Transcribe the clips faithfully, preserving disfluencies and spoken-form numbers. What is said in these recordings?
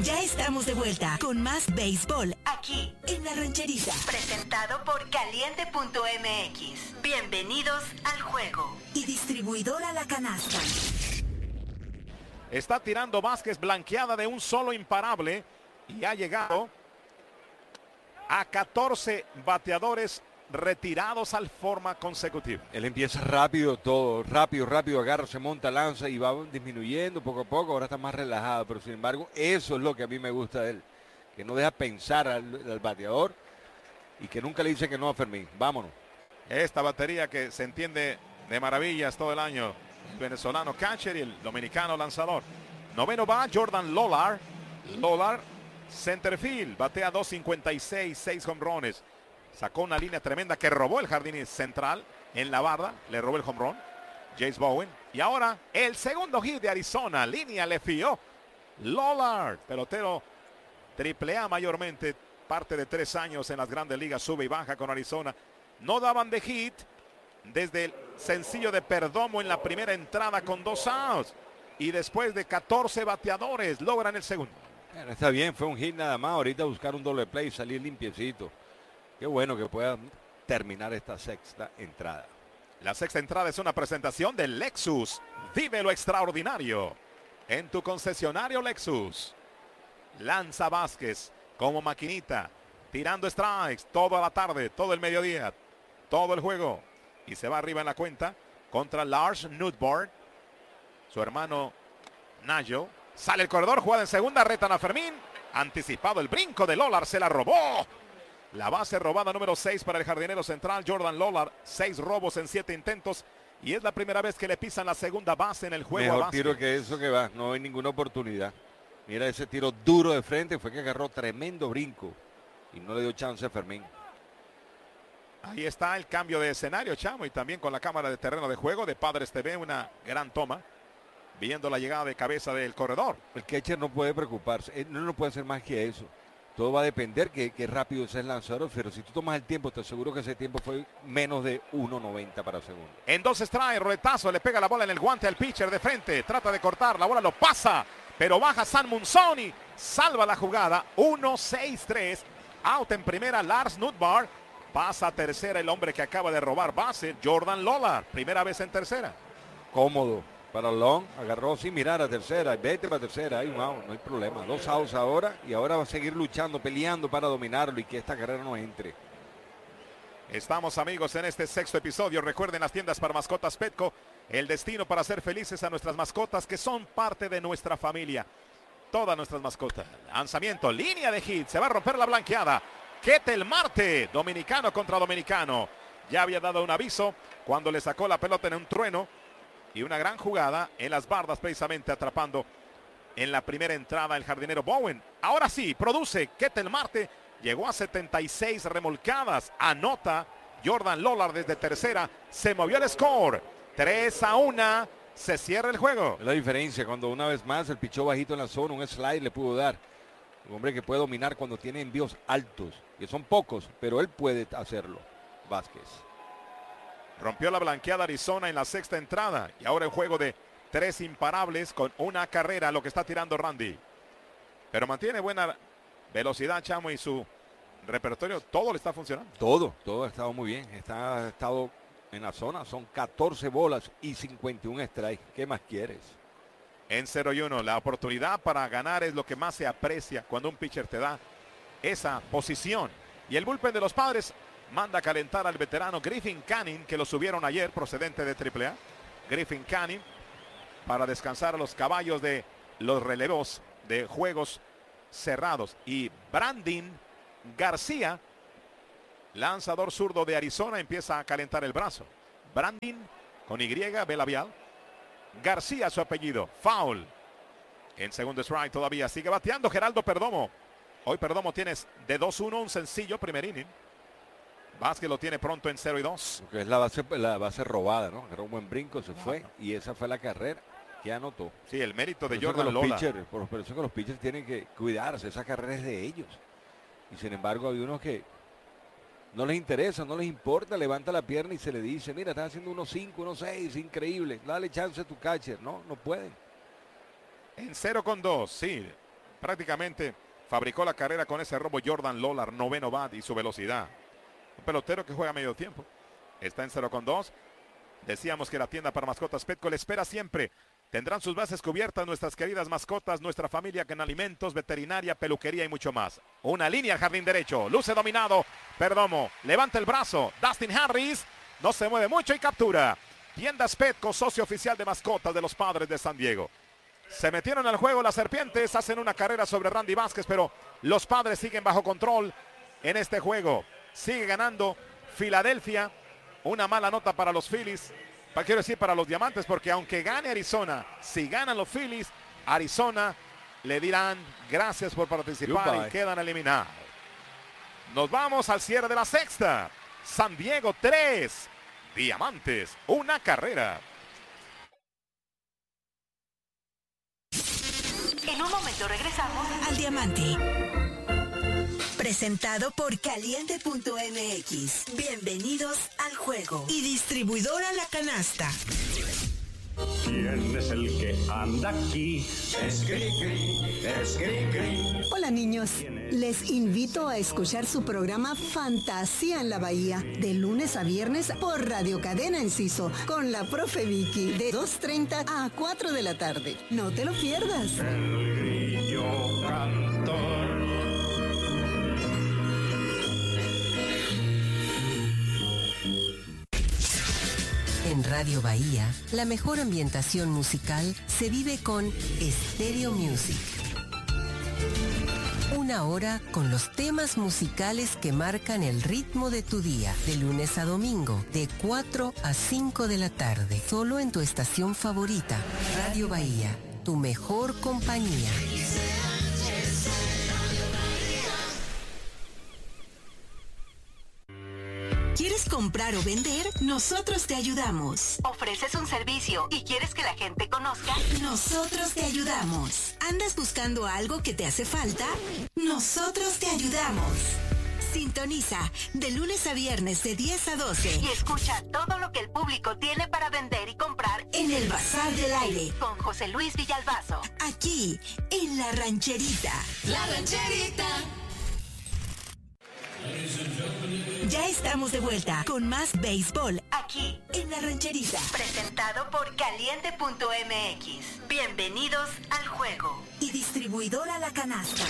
Ya estamos de vuelta con más béisbol aquí en La Rancherita. Presentado por Caliente punto M X. Bienvenidos al juego. Y distribuidora La Canasta. Está tirando Vázquez, blanqueada de un solo imparable. Y ha llegado a catorce bateadores retirados al forma consecutiva. Él empieza rápido todo, rápido, rápido, agarra, se monta, lanza y va disminuyendo poco a poco, ahora está más relajado, pero sin embargo eso es lo que a mí me gusta de él, que no deja pensar al, al bateador y que nunca le dice que no a Fermín. Vámonos. Esta batería que se entiende de maravillas todo el año, el venezolano catcher y el dominicano lanzador. Noveno va Jordan Lollar. Lollar, centerfield, batea dos cincuenta y seis, seis jonrones. Sacó una línea tremenda que robó el jardín central en la barda. Le robó el home run. Jace Bowen. Y ahora el segundo hit de Arizona. Línea le fió Lollar. Pelotero triple A mayormente. Parte de tres años en las grandes ligas. Sube y baja con Arizona. No daban de hit desde el sencillo de Perdomo en la primera entrada con dos outs. Y después de catorce bateadores logran el segundo. Bueno, está bien, fue un hit nada más. Ahorita buscar un doble play y salir limpiecito. Qué bueno que puedan terminar esta sexta entrada. La sexta entrada es una presentación de Lexus. Vive lo extraordinario en tu concesionario Lexus. Lanza Vázquez como maquinita, tirando strikes toda la tarde, todo el mediodía, todo el juego. Y se va arriba en la cuenta contra Lars Nootbaar. Su hermano Nayo. Sale el corredor, jugada en segunda, retan a Fermín. Anticipado el brinco de Lollar, se la robó. La base robada número seis para el jardinero central Jordan Lollar. Seis robos en siete intentos. Y es la primera vez que le pisan la segunda base en el juego. Mejor a tiro que eso que va. No hay ninguna oportunidad. Mira ese tiro duro de frente. Fue que agarró tremendo brinco. Y no le dio chance a Fermín. Ahí está el cambio de escenario, Chamo. Y también con la cámara de terreno de juego de Padres T V. Una gran toma. Viendo la llegada de cabeza del corredor. El catcher no puede preocuparse. Él no, no puede hacer más que eso. Todo va a depender que, que rápido es el lanzador, pero si tú tomas el tiempo, te aseguro que ese tiempo fue menos de uno noventa para segundo. En dos strikes, roletazo, le pega la bola en el guante al pitcher de frente, trata de cortar, la bola lo pasa, pero baja San Munzoni, salva la jugada, uno seis tres, out en primera Lars Nootbaar, pasa a tercera el hombre que acaba de robar base, Jordan Lollar, primera vez en tercera. Cómodo. Para Long, agarró sin mirar a tercera, vete para tercera, hay un out, no hay problema. Dos outs ahora y ahora va a seguir luchando, peleando para dominarlo y que esta carrera no entre. Estamos amigos en este sexto episodio. Recuerden las tiendas para mascotas Petco, el destino para hacer felices a nuestras mascotas que son parte de nuestra familia. Todas nuestras mascotas. Lanzamiento, línea de hit, se va a romper la blanqueada. Ketel Marte, dominicano contra dominicano. Ya había dado un aviso cuando le sacó la pelota en un trueno. Y una gran jugada en las bardas precisamente atrapando en la primera entrada el jardinero Bowen. Ahora sí, produce Ketel Marte. Llegó a setenta y seis remolcadas. Anota Jordan Lollar desde tercera. Se movió el score. tres a uno. Se cierra el juego. La diferencia cuando una vez más el pichó bajito en la zona. Un slide le pudo dar. Un hombre que puede dominar cuando tiene envíos altos. Que son pocos, pero él puede hacerlo. Vázquez. Rompió la blanqueada Arizona en la sexta entrada. Y ahora el juego de tres imparables con una carrera, lo que está tirando Randy. Pero mantiene buena velocidad, Chamo, y su repertorio, todo le está funcionando. Todo, todo ha estado muy bien. Está, ha estado en la zona. Son catorce bolas y cincuenta y uno strikes. ¿Qué más quieres? En cero y uno, la oportunidad para ganar es lo que más se aprecia cuando un pitcher te da esa posición. Y el bullpen de los Padres manda a calentar al veterano Griffin Canning, que lo subieron ayer procedente de triple A. Griffin Canning para descansar a los caballos de los relevos de juegos cerrados. Y Brandon García, lanzador zurdo de Arizona, empieza a calentar el brazo. Brandon con Y, B labial. García su apellido. Foul. En segundo strike todavía sigue bateando Geraldo Perdomo. Hoy Perdomo tienes de dos uno un sencillo primer inning. Vázquez lo tiene pronto en cero y dos. Porque es la base, la base robada, ¿no? Era un buen brinco, se fue. Y esa fue la carrera que anotó. Sí, el mérito de por Jordan los Lollar. Pitchers, por, por eso que los pitchers tienen que cuidarse. Esa carrera es de ellos. Y sin embargo hay unos que no les interesa, no les importa. Levanta la pierna y se le dice, mira, estás haciendo uno cinco, uno seis, increíble. Dale chance a tu catcher. No, no pueden. En cero con dos, sí. prácticamente fabricó la carrera con ese robo Jordan Lawlar, noveno bat y su velocidad. Un pelotero que juega medio tiempo. Está en cero con dos. Decíamos que la tienda para mascotas Petco le espera siempre. Tendrán sus bases cubiertas nuestras queridas mascotas, nuestra familia en alimentos, veterinaria, peluquería y mucho más. Una línea al jardín derecho. Luce dominado. Perdomo. Levanta el brazo. Dustin Harris. No se mueve mucho y captura. Tiendas Petco, socio oficial de mascotas de los Padres de San Diego. Se metieron al juego las serpientes. Hacen una carrera sobre Randy Vázquez, pero los Padres siguen bajo control en este juego. Sigue ganando Filadelfia. Una mala nota para los Phillies. Quiero decir para los Diamantes, porque aunque gane Arizona, si ganan los Phillies, Arizona le dirán gracias por participar. Goodbye. Y quedan eliminados. Nos vamos al cierre de la sexta. San Diego tres, Diamantes una carrera. En un momento regresamos al Diamante. Presentado por Caliente punto M X. Bienvenidos al juego. Y distribuidora La Canasta. ¿Quién es el que anda aquí? Es Cricri, es Cricri. Hola niños, les invito a escuchar su programa Fantasía en la Bahía, de lunes a viernes por Radio Cadena Enciso, con la profe Vicky, de dos treinta a cuatro de la tarde. No te lo pierdas. El grillo cantor. En Radio Bahía, la mejor ambientación musical se vive con Stereo Music. Una hora con los temas musicales que marcan el ritmo de tu día, de lunes a domingo, de cuatro a cinco de la tarde, solo en tu estación favorita, Radio Bahía, tu mejor compañía. ¿Quieres comprar o vender? Nosotros te ayudamos. ¿Ofreces un servicio y quieres que la gente conozca? Nosotros te ayudamos. ¿Andas buscando algo que te hace falta? Nosotros te ayudamos. Sintoniza de lunes a viernes de diez a doce y escucha todo lo que el público tiene para vender y comprar en el Bazar del Aire con José Luis Villalbazo. Aquí, en La Rancherita. La Rancherita. Ya estamos de vuelta con más béisbol aquí en La Rancherita. Presentado por Caliente punto M X. Bienvenidos al juego. Y distribuidora La Canasta.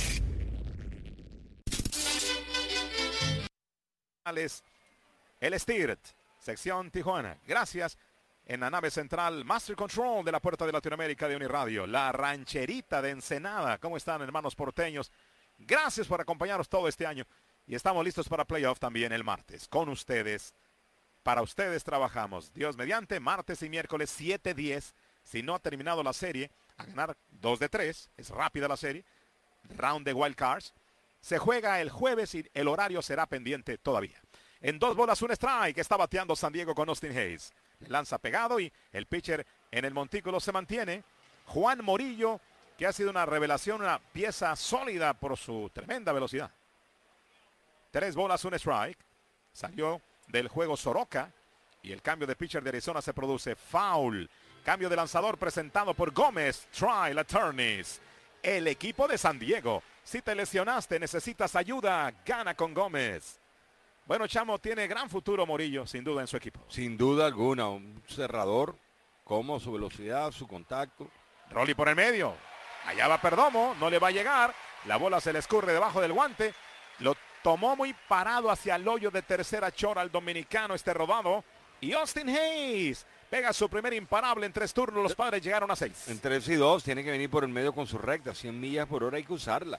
El Stirt, sección Tijuana. Gracias. En la nave central, Master Control de la Puerta de Latinoamérica de Uniradio. La Rancherita de Ensenada. ¿Cómo están, hermanos porteños? Gracias por acompañarnos todo este año. Y estamos listos para playoff también el martes. Con ustedes. Para ustedes trabajamos. Dios mediante, martes y miércoles siete diez. Si no ha terminado la serie, a ganar dos de tres. Es rápida la serie. Round de Wild Cards. Se juega el jueves y el horario será pendiente todavía. En dos bolas, un strike. Está bateando San Diego con Austin Hayes. Le lanza pegado y el pitcher en el montículo se mantiene. Juan Morillo, que ha sido una revelación, una pieza sólida por su tremenda velocidad. Tres bolas, un strike. Salió del juego Soroka. Y el cambio de pitcher de Arizona se produce. Foul. Cambio de lanzador presentado por Gómez. Trial Attorneys. El equipo de San Diego. Si te lesionaste, necesitas ayuda, gana con Gómez. Bueno, Chamo, tiene gran futuro Morillo, sin duda, en su equipo. Sin duda alguna. Un cerrador. Como su velocidad, su contacto. Rolly por el medio. Allá va Perdomo. No le va a llegar. La bola se le escurre debajo del guante. Lo tomó muy parado hacia el hoyo de tercera chora al dominicano este rodado. Y Austin Hayes pega su primer imparable en tres turnos. Los Padres llegaron a seis. En tres y dos tiene que venir por el medio con su recta. cien millas por hora hay que usarla.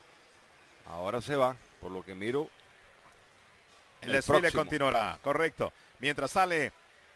Ahora se va, por lo que miro. El, el desfile próximo. Continuará, correcto. Mientras sale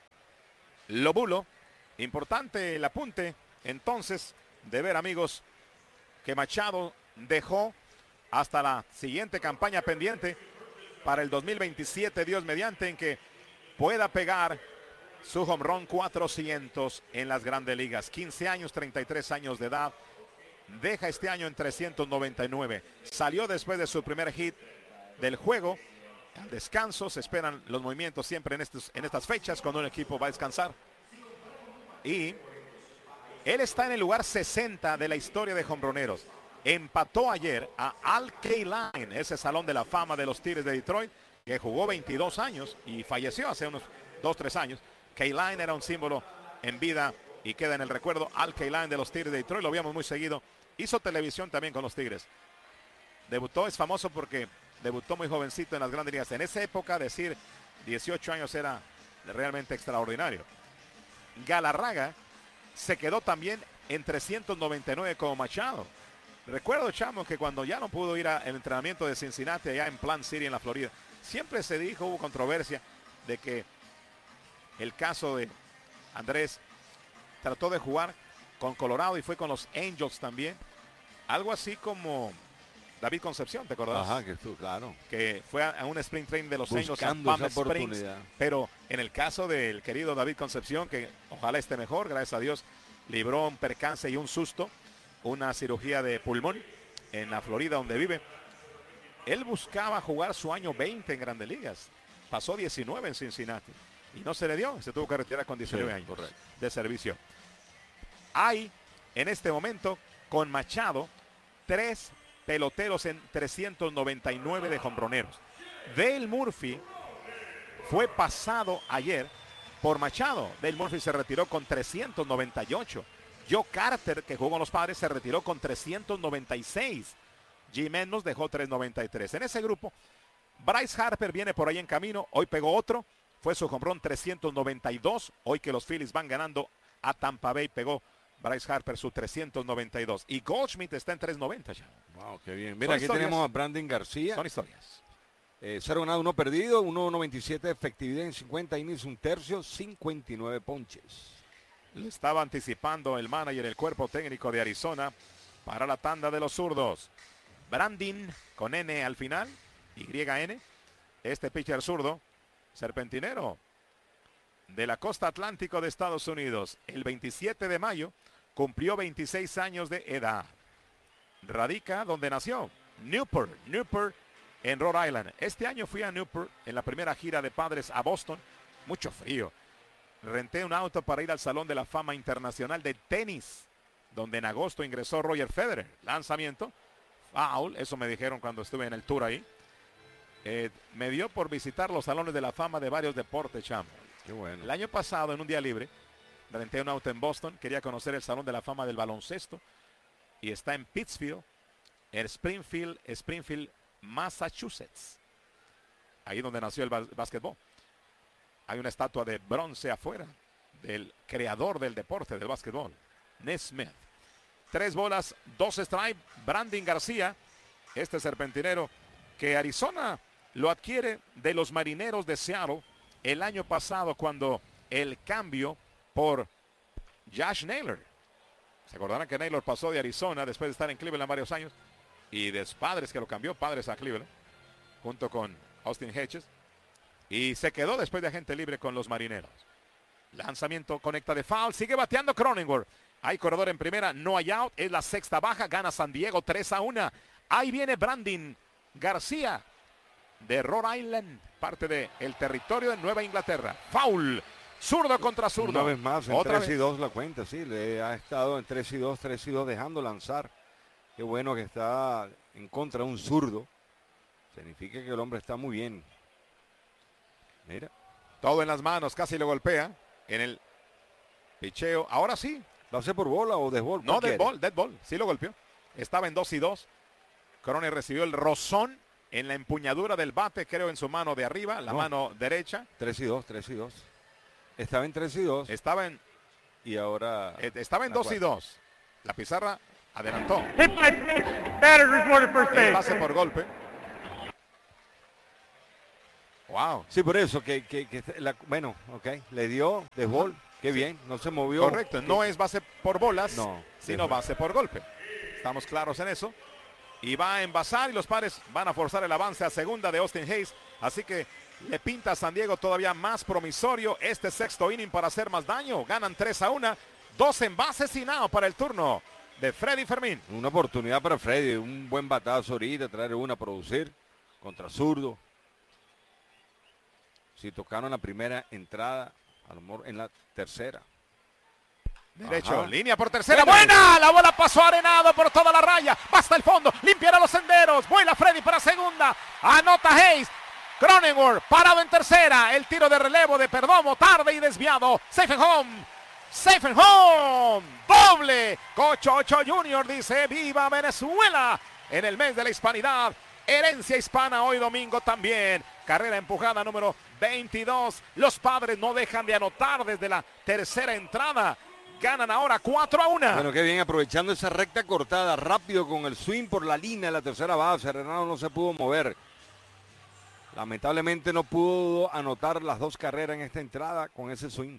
Lobulo. Importante el apunte, entonces, de ver, amigos, que Machado dejó hasta la siguiente campaña pendiente para el dos mil veintisiete, Dios mediante, en que pueda pegar su home run cuatrocientos en las grandes ligas. quince años, treinta y tres años de edad. Deja este año en trescientos noventa y nueve. Salió después de su primer hit del juego. Al descanso, se esperan los movimientos siempre en, estos, en estas fechas cuando un equipo va a descansar. Y él está en el lugar sesenta de la historia de hombroneros. empató ayer a Al Kaline, ese salón de la fama de los Tigres de Detroit, que jugó veintidós años y falleció hace unos dos, tres años. Kaline era un símbolo en vida y queda en el recuerdo. Al Kaline de los Tigres de Detroit, lo veíamos muy seguido. Hizo televisión también con los Tigres. Debutó, es famoso porque debutó muy jovencito en las grandes ligas. En esa época decir dieciocho años era realmente extraordinario. Galarraga se quedó también en trescientos noventa y nueve como Machado. Recuerdo, chamo, que cuando ya no pudo ir al entrenamiento de Cincinnati allá en Plant City en la Florida, siempre se dijo, hubo controversia de que el caso de Andrés trató de jugar con Colorado y fue con los Angels también. Algo así como David Concepción, ¿te acordás? Ajá, que estuvo, claro. Que fue a, a un sprint training de los Angels a buscando Palm esa Springs. oportunidad. Pero en el caso del querido David Concepción, que ojalá esté mejor, gracias a Dios, libró un percance y un susto, una cirugía de pulmón en la Florida donde vive. Él buscaba jugar su año veinte en Grandes Ligas. Pasó diecinueve en Cincinnati y no se le dio. Se tuvo que retirar con diecinueve Sí, años correcto. de servicio. Hay en este momento con Machado tres peloteros en trescientos noventa y nueve de jonroneros. Dale Murphy fue pasado ayer por Machado. Dale Murphy se retiró con trescientos noventa y ocho. Joe Carter, que jugó con los Padres, se retiró con trescientos noventa y seis. Jim nos dejó trescientos noventa y tres. En ese grupo, Bryce Harper viene por ahí en camino. Hoy pegó otro. Fue su jonrón trescientos noventa y dos. Hoy que los Phillies van ganando a Tampa Bay, pegó Bryce Harper su trescientos noventa y dos. Y Goldschmidt está en trescientos noventa ya. Wow, qué bien. Mira, Son aquí historias. tenemos a Brandon García. Son historias. Eh, cero ganado, uno perdido, uno noventa y siete de efectividad en cincuenta innings, un tercio, cincuenta y nueve ponches. Le estaba anticipando el manager, el cuerpo técnico de Arizona para la tanda de los zurdos. Brandon con N al final, Y N. Este pitcher zurdo, serpentinero de la costa atlántico de Estados Unidos. El veintisiete de mayo cumplió veintiséis años de edad. Radica donde nació, Newport, Newport en Rhode Island. Este año fui a Newport en la primera gira de Padres a Boston. Mucho frío. Renté un auto para ir al Salón de la Fama Internacional de Tenis, donde en agosto ingresó Roger Federer. Lanzamiento, foul, eso me dijeron cuando estuve en el tour ahí. Eh, me dio por visitar los salones de la fama de varios deportes, chamo. Qué bueno. El año pasado, en un día libre, renté un auto en Boston. Quería conocer el Salón de la Fama del baloncesto. Y está en Pittsfield, en Springfield, Springfield, Massachusetts. Ahí donde nació el básquetbol. Hay una estatua de bronce afuera del creador del deporte del básquetbol, Naismith. Tres bolas, dos strikes. Brandon García, este serpentinero que Arizona lo adquiere de los Marineros de Seattle el año pasado cuando el cambio por Josh Naylor. Se acordarán que Naylor pasó de Arizona después de estar en Cleveland varios años y de Padres, que lo cambió, Padres a Cleveland, junto con Austin Hedges. Y se quedó después de agente libre con los Marineros. Lanzamiento, conecta de foul. Sigue bateando Cronenworth. Hay corredor en primera, no hay out. Es la sexta baja. Gana San Diego tres a uno. Ahí viene Brandon García de Rhode Island. Parte del territorio de Nueva Inglaterra. Foul. Zurdo contra zurdo. Una vez más, en Otra tres y vez. dos la cuenta, sí. Le ha estado en tres y dos, tres y dos, dejando lanzar. Qué bueno que está en contra de un zurdo. Significa que el hombre está muy bien. Mira. Todo en las manos, casi lo golpea en el picheo. Ahora sí. ¿Lo hace por bola o desbol? No, dead ball, dead ball. Sí lo golpeó. Estaba en dos y dos. Crone recibió el rozón en la empuñadura del bate, creo en su mano de arriba, la No. mano derecha. tres y dos, tres y dos. Estaba en tres y dos Estaba en, y ahora... eh, estaba en la dos y cuarta. dos. La pizarra adelantó. Hit by pitch. Batter reported first El base. pase por golpe. Wow. Sí, por eso, que, que, que la- bueno, ok, le dio desbol, qué bien, no se movió. Correcto, no es base por bolas, No, sino desbol. base por golpe. Estamos claros en eso. Y va a envasar y los Padres van a forzar el avance a segunda de Austin Hayes. Así que le pinta a San Diego todavía más promisorio este sexto inning para hacer más daño. Ganan tres a uno. Dos envases y nada para el turno de Freddy Fermín. Una oportunidad para Freddy, un buen batazo ahorita, traer una a producir contra zurdo. Si tocaron la primera entrada, a lo mejor en la tercera. Derecho, Ajá. línea por tercera, buena, la bola pasó arenado por toda la raya, va hasta el fondo, limpiará los senderos, vuela Freddy para segunda, anota Hayes, Cronenworth parado en tercera, el tiro de relevo de Perdomo, tarde y desviado, safe and home, safe and home, doble, Cocho Ocho Junior dice, viva Venezuela, en el mes de la hispanidad, herencia hispana hoy domingo también, carrera empujada número veintidós, los Padres no dejan de anotar desde la tercera entrada, ganan ahora cuatro a uno. Bueno, qué bien, aprovechando esa recta cortada, rápido con el swing por la línea de la tercera base. Renado no se pudo mover. Lamentablemente no pudo anotar las dos carreras en esta entrada con ese swing.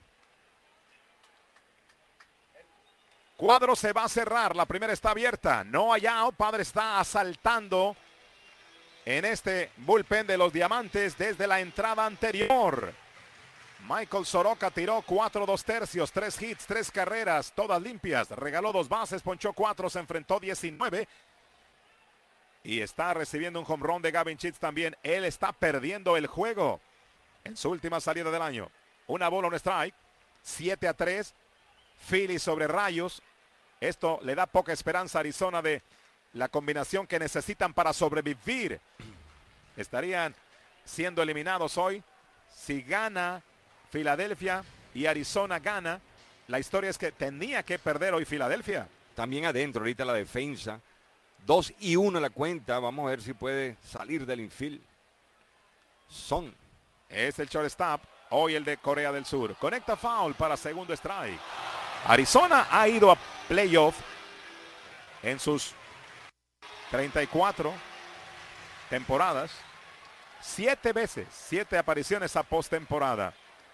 Cuadro se va a cerrar, la primera está abierta, no hay out, Padre está asaltando en este bullpen de los Diamantes desde la entrada anterior. Michael Soroka tiró cuatro dos tercios, tres hits, tres carreras, todas limpias. Regaló dos bases, ponchó cuatro, se enfrentó diecinueve. Y está recibiendo un home run de Gavin Sheets también. Él está perdiendo el juego en su última salida del año. Una bola, un strike, siete a tres. Phillies sobre Rayos. Esto le da poca esperanza a Arizona de la combinación que necesitan para sobrevivir. Estarían siendo eliminados hoy. Si gana Filadelfia y Arizona gana, la historia es que tenía que perder hoy Filadelfia. También adentro ahorita la defensa. dos y uno la cuenta. Vamos a ver si puede salir del infield. Son. Es el shortstop. Hoy el de Corea del Sur. Conecta foul para segundo strike. Arizona ha ido a playoff en sus treinta y cuatro temporadas. Siete veces, siete apariciones a postemporada.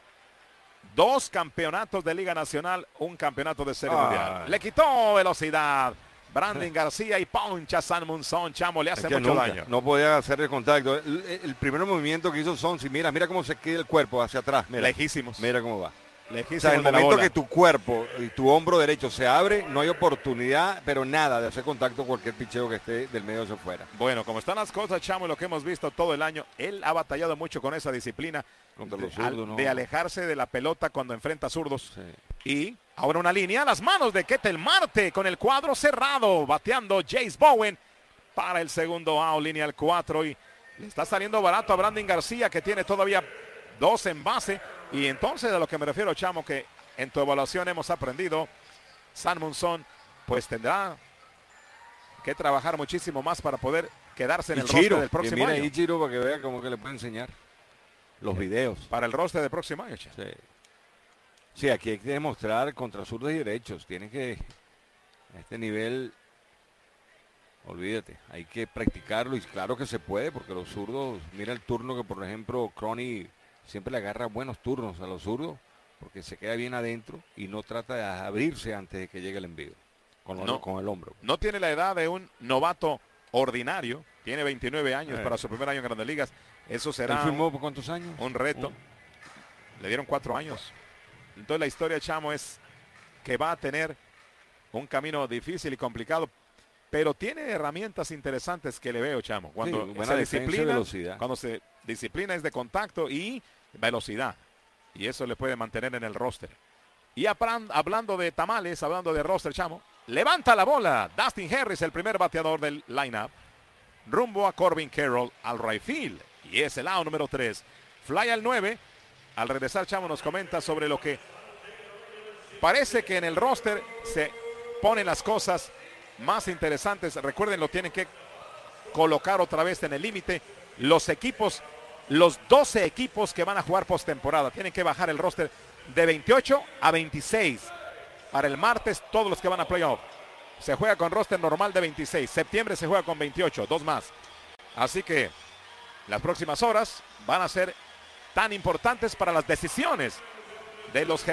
Dos campeonatos de Liga Nacional, un campeonato de Serie ah. Mundial. Le quitó velocidad. Brandon García y poncha San Monzón. Chamo, le hace mucho nunca, daño. No podía hacer el contacto. El, el primer movimiento que hizo Son, si mira, mira cómo se queda el cuerpo hacia atrás. Mira, Lejísimos. Mira cómo va. Lejísimos O sea, el de la momento bola. que tu cuerpo y tu hombro derecho se abre, no hay oportunidad, pero nada de hacer contacto con cualquier picheo que esté del medio hacia afuera. Bueno, como están las cosas, Chamo, lo que hemos visto todo el año, él ha batallado mucho con esa disciplina Contra de, los zurdos, al- ¿no? de alejarse de la pelota cuando enfrenta zurdos. Sí. Y ahora una línea a las manos de Ketel Marte con el cuadro cerrado, bateando Jace Bowen para el segundo out, línea al cuatro, y le está saliendo barato a Brandon García, que tiene todavía dos en base. Y entonces a lo que me refiero, Chamo, que en tu evaluación hemos aprendido, San Monzón pues tendrá que trabajar muchísimo más para poder quedarse en el roster del próximo mira año. Ichiro para que vea cómo que le puede enseñar los videos. Para el roster del próximo año, Chamo. Sí. Sí, aquí hay que demostrar contra zurdos y derechos. Tiene que, a este nivel, olvídate, hay que practicarlo y claro que se puede porque los zurdos, mira el turno que por ejemplo Crony siempre le agarra buenos turnos a los zurdos porque se queda bien adentro y no trata de abrirse antes de que llegue el envío con, No. con el hombro. No tiene la edad de un novato ordinario, tiene veintinueve años Eh. para su primer año en Grandes Ligas. Eso ¿Él será firmó un, por cuántos años? un reto. Le dieron cuatro años. Entonces la historia, Chamo, es que va a tener un camino difícil y complicado, pero tiene herramientas interesantes que le veo, Chamo. Cuando Sí, buena se defensa y disciplina, velocidad. cuando se disciplina es de contacto y velocidad. Y eso le puede mantener en el roster. Y apran- hablando de tamales, hablando de roster, Chamo, levanta la bola. Dustin Harris, el primer bateador del lineup, rumbo a Corbin Carroll al right field. Y es el out número tres. Fly al nueve. Al regresar, Chamo nos comenta sobre lo que parece que en el roster se ponen las cosas más interesantes. Recuerden, lo tienen que colocar otra vez en el límite. Los equipos, los doce equipos que van a jugar postemporada, tienen que bajar el roster de veintiocho a veintiséis. Para el martes, todos los que van a playoff. Se juega con roster normal de veintiséis. Septiembre se juega con veintiocho, dos más. Así que las próximas horas van a ser tan importantes para las decisiones de los